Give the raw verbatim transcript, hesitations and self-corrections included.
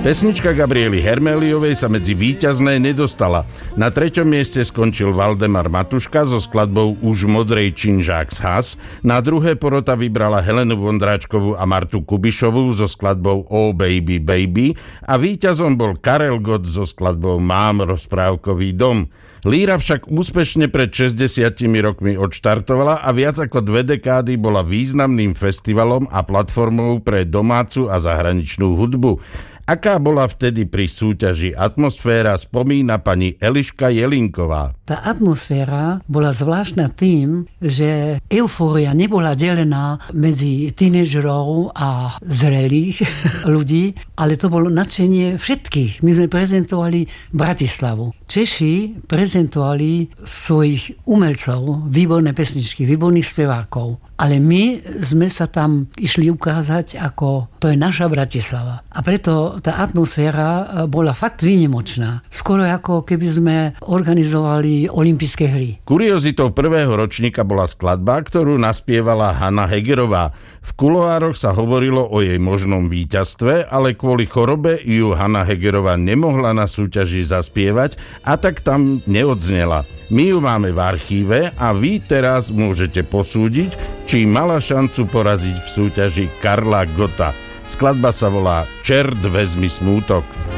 Pesnička Gabriely Herméliovej sa medzi víťazné nedostala. Na treťom mieste skončil Valdemar Matuška so skladbou Už modrej činžák zhas. Na druhé porota vybrala Helenu Vondráčkovú a Martu Kubišovú so skladbou Oh baby baby a víťazom bol Karel Gott so skladbou Mám rozprávkový dom. Líra však úspešne pred šesťdesiatimi rokmi odštartovala a viac ako dve dekády bola významným festivalom a platformou pre domácu a zahraničnú hudbu. Aká bola vtedy pri súťaži atmosféra, spomína pani Eliška Jelinková. Tá atmosféra bola zvláštna tým, že eufória nebola delená medzi tínedžerov a zrelých ľudí, ale to bolo nadšenie všetkých. My sme prezentovali Bratislavu. Češi prezentovali svojich umelcov, výborné pesničky, výborných spevákov. Ale my sme sa tam išli ukázať, ako to je naša Bratislava. A preto tá atmosféra bola fakt výnimočná. Skoro ako keby sme organizovali olympijské hry. Kuriozitou prvého ročníka bola skladba, ktorú naspievala Hanna Hegerová. V kuloároch sa hovorilo o jej možnom víťazstve, ale kvôli chorobe ju Hanna Hegerová nemohla na súťaži zaspievať a tak tam neodznela. My ju máme v archíve a vy teraz môžete posúdiť, či mala šancu poraziť v súťaži Karla Gotta. Skladba sa volá Čert vezmi smútok.